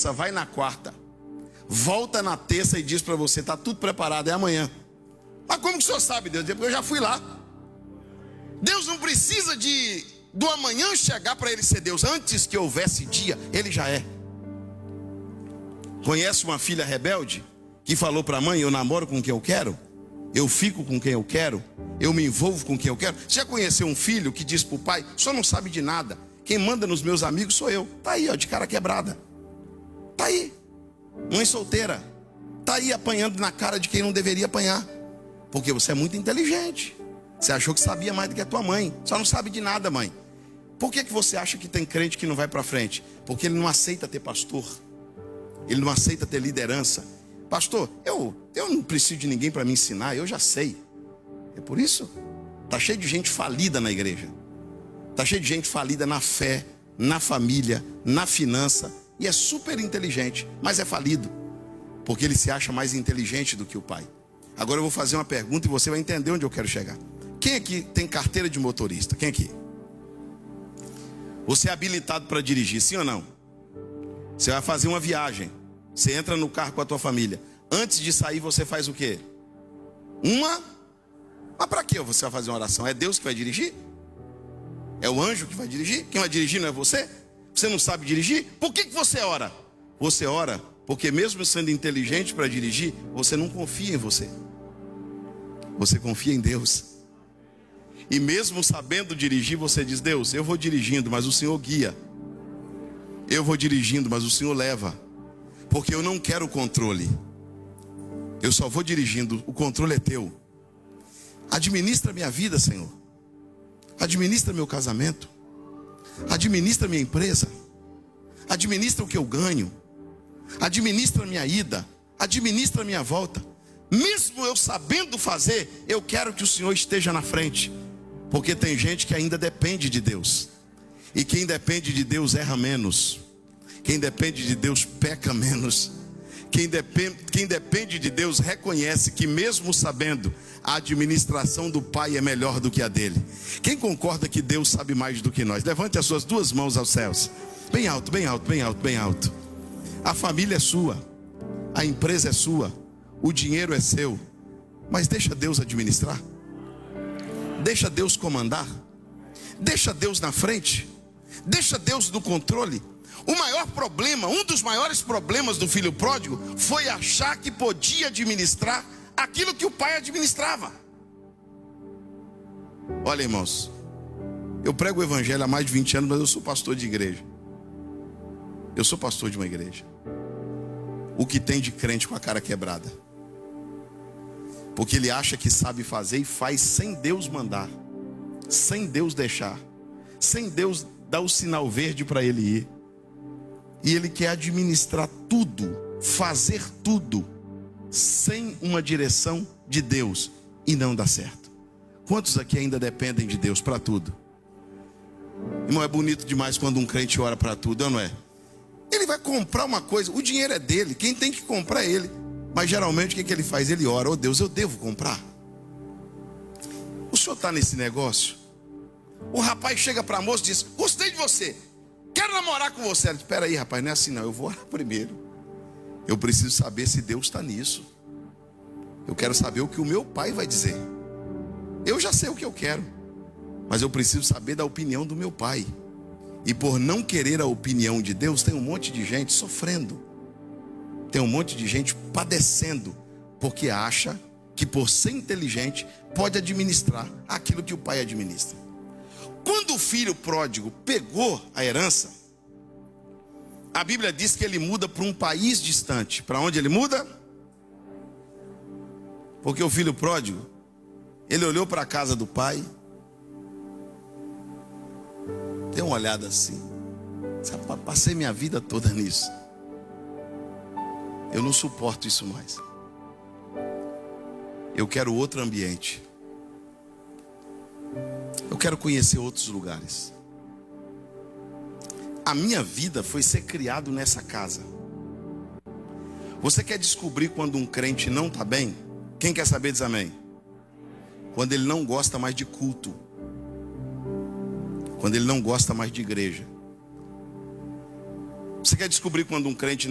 terça, vai na quarta, volta na terça e diz para você: está tudo preparado, é amanhã. Mas como que o senhor sabe, Deus? Porque eu já fui lá. Deus não precisa do amanhã chegar para ele ser Deus. Antes que houvesse dia, ele já é. Conhece uma filha rebelde que falou para a mãe: eu namoro com quem eu quero, eu fico com quem eu quero, eu me envolvo com quem eu quero? Você já conheceu um filho que diz para o pai: o senhor não sabe de nada, quem manda nos meus amigos sou eu? Está aí, ó, de cara quebrada. Está aí, mãe solteira. Está aí apanhando na cara de quem não deveria apanhar. Porque você é muito inteligente. Você achou que sabia mais do que a tua mãe. Só não sabe de nada, mãe. Por que você acha que tem crente que não vai para frente? Porque ele não aceita ter pastor. Ele não aceita ter liderança. Pastor, eu não preciso de ninguém para me ensinar, eu já sei. É por isso. Está cheio de gente falida na igreja. Está cheio de gente falida na fé, na família, na finança. E é super inteligente, mas é falido. Porque ele se acha mais inteligente do que o pai. Agora eu vou fazer uma pergunta e você vai entender onde eu quero chegar. Quem aqui tem carteira de motorista? Quem aqui? Você é habilitado para dirigir, sim ou não? Você vai fazer uma viagem. Você entra no carro com a tua família. Antes de sair você faz o quê? Mas para que você vai fazer uma oração? É Deus que vai dirigir? É o anjo que vai dirigir? Quem vai dirigir não é você? Você não sabe dirigir? Por que você ora? Você ora porque mesmo sendo inteligente para dirigir, você não confia em você. Você confia em Deus. E mesmo sabendo dirigir, você diz: Deus, eu vou dirigindo, mas o Senhor guia. Eu vou dirigindo, mas o Senhor leva. Porque eu não quero o controle. Eu só vou dirigindo, o controle é teu. Administra minha vida, Senhor. Administra meu casamento. Administra minha empresa. Administra o que eu ganho. Administra minha ida. Administra minha volta. Mesmo eu sabendo fazer, eu quero que o Senhor esteja na frente. Porque tem gente que ainda depende de Deus. E quem depende de Deus erra menos. Quem depende de Deus peca menos. Quem depende de Deus reconhece que mesmo sabendo, a administração do Pai é melhor do que a dele. Quem concorda que Deus sabe mais do que nós? Levante as suas duas mãos aos céus. Bem alto, bem alto, bem alto, bem alto. A família é sua. A empresa é sua. O dinheiro é seu. Mas deixa Deus administrar. Deixa Deus comandar. Deixa Deus na frente. Deixa Deus no controle. O maior problema, um dos maiores problemas do filho pródigo foi achar que podia administrar aquilo que o pai administrava. Olha, irmãos, eu prego o evangelho há mais de 20 anos, mas eu sou pastor de igreja. Eu sou pastor de uma igreja. O que tem de crente com a cara quebrada? Porque ele acha que sabe fazer e faz sem Deus mandar, sem Deus deixar, sem Deus dar o sinal verde para ele ir. E ele quer administrar tudo, fazer tudo, sem uma direção de Deus, e não dá certo. Quantos aqui ainda dependem de Deus para tudo? Irmão, é bonito demais quando um crente ora para tudo, não é? Ele vai comprar uma coisa, o dinheiro é dele, quem tem que comprar é ele. Mas geralmente o que ele faz? Ele ora: oh Deus, eu devo comprar? O senhor está nesse negócio? O rapaz chega para a moça e diz: gostei de você, quero namorar com você. Ela diz: espera aí, rapaz, não é assim não, eu vou orar primeiro. Eu preciso saber se Deus está nisso. Eu quero saber o que o meu pai vai dizer. Eu já sei o que eu quero, mas eu preciso saber da opinião do meu pai. E por não querer a opinião de Deus, tem um monte de gente sofrendo. Tem um monte de gente padecendo, porque acha que por ser inteligente pode administrar aquilo que o pai administra. Quando o filho pródigo pegou a herança, a Bíblia diz que ele muda para um país distante. Para onde ele muda? Porque o filho pródigo, ele olhou para a casa do pai, deu uma olhada assim: passei minha vida toda nisso, eu não suporto isso mais, eu quero outro ambiente, eu quero conhecer outros lugares. A minha vida foi ser criado nessa casa. Você quer descobrir quando um crente não está bem? Quem quer saber diz amém. Quando ele não gosta mais de culto, quando ele não gosta mais de igreja. Você quer descobrir quando um crente